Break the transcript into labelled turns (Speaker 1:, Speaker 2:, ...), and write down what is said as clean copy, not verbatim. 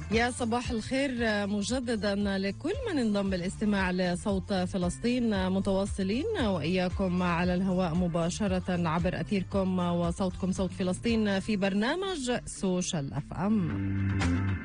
Speaker 1: يا صباح الخير مجددا لكل من انضم بالاستماع لصوت فلسطين. متواصلين وإياكم على الهواء مباشرة عبر أثيركم وصوتكم صوت فلسطين في برنامج سوشيال أف أم.